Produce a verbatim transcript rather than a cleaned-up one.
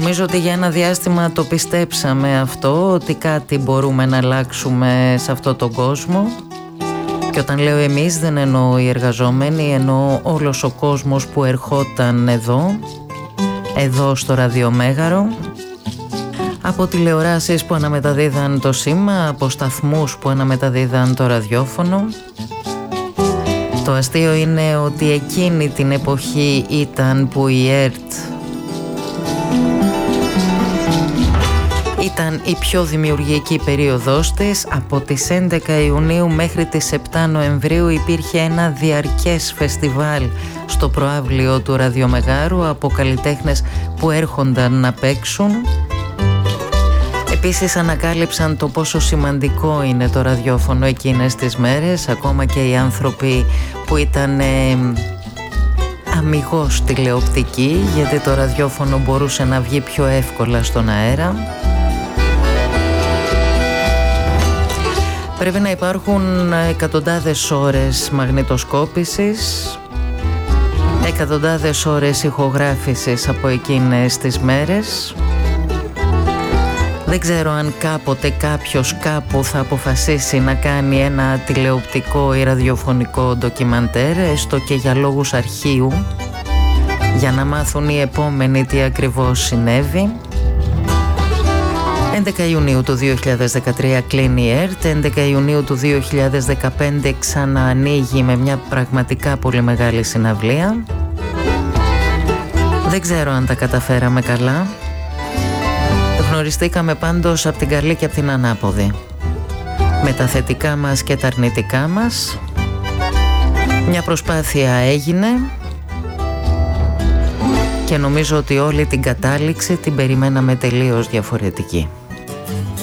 Νομίζω ότι για ένα διάστημα το πιστέψαμε αυτό, ότι κάτι μπορούμε να αλλάξουμε σε αυτόν τον κόσμο. Και όταν λέω εμείς δεν εννοώ οι εργαζόμενοι, εννοώ όλος ο κόσμος που ερχόταν εδώ, εδώ στο ραδιομέγαρο, από τηλεοράσεις που αναμεταδίδαν το σήμα, από σταθμούς που αναμεταδίδαν το ραδιόφωνο. Το αστείο είναι ότι εκείνη την εποχή ήταν που η ΕΡΤ ήταν η πιο δημιουργική περίοδος της. Από τις έντεκα Ιουνίου μέχρι τις επτά Νοεμβρίου υπήρχε ένα διαρκές φεστιβάλ στο προαύλιο του ραδιομεγάρου από καλλιτέχνες που έρχονταν να παίξουν. Επίσης ανακάλυψαν το πόσο σημαντικό είναι το ραδιόφωνο εκείνες τις μέρες, ακόμα και οι άνθρωποι που ήταν ε, αμιγώς τηλεοπτικοί, γιατί το ραδιόφωνο μπορούσε να βγει πιο εύκολα στον αέρα. Πρέπει να υπάρχουν εκατοντάδες ώρες μαγνητοσκόπησης, εκατοντάδες ώρες ηχογράφησης από εκείνες τις μέρες. Δεν ξέρω αν κάποτε κάποιος κάπου θα αποφασίσει να κάνει ένα τηλεοπτικό ή ραδιοφωνικό ντοκιμαντέρ, έστω και για λόγους αρχείου, για να μάθουν οι επόμενοι τι ακριβώς συνέβη. έντεκα Ιουνίου του δύο χιλιάδες δεκατρία κλείνει η ΕΡΤ, έντεκα Ιουνίου του δύο χιλιάδες δεκαπέντε ξαναανοίγει με μια πραγματικά πολύ μεγάλη συναυλία. Δεν ξέρω αν τα καταφέραμε καλά. Γνωριστήκαμε πάντως από την καλή και από την ανάποδη, με τα θετικά μας και τα αρνητικά μας. Μια προσπάθεια έγινε και νομίζω ότι όλη την κατάληξη την περιμέναμε τελείως διαφορετική.